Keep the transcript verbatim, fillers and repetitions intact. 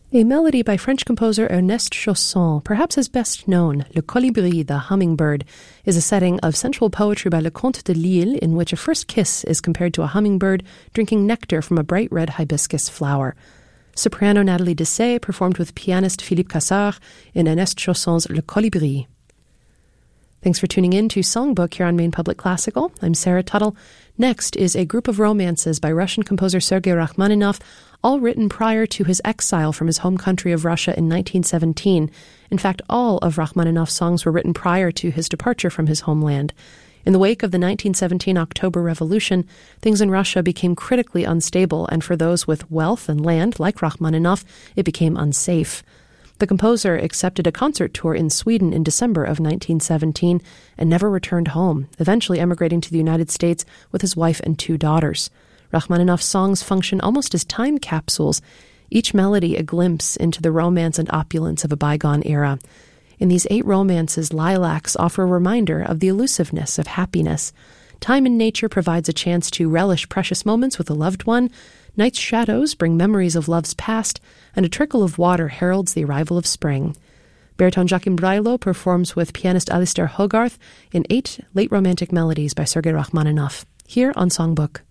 A melody by French composer Ernest Chausson, perhaps his best known, Le Colibri, the Hummingbird, is a setting of sensual poetry by Leconte de Lisle in which a first kiss is compared to a hummingbird drinking nectar from a bright red hibiscus flower. Soprano Nathalie Dessay performed with pianist Philippe Cassard in Ernest Chausson's Le Colibri. Thanks for tuning in to Songbook here on Maine Public Classical. I'm Sarah Tuttle. Next is a group of romances by Russian composer Sergei Rachmaninoff, all written prior to his exile from his home country of Russia in nineteen seventeen. In fact, all of Rachmaninoff's songs were written prior to his departure from his homeland. In the wake of the nineteen seventeen October Revolution, things in Russia became critically unstable, and for those with wealth and land, like Rachmaninoff, it became unsafe. The composer accepted a concert tour in Sweden in December of nineteen seventeen and never returned home, eventually emigrating to the United States with his wife and two daughters. Rachmaninoff's songs function almost as time capsules, each melody a glimpse into the romance and opulence of a bygone era. In these eight romances, lilacs offer a reminder of the elusiveness of happiness. Time in nature provides a chance to relish precious moments with a loved one. Night's shadows bring memories of love's past, and a trickle of water heralds the arrival of spring. Baritone Joachim Breilo performs with pianist Alistair Hogarth in eight late romantic melodies by Sergei Rachmaninoff, here on Songbook.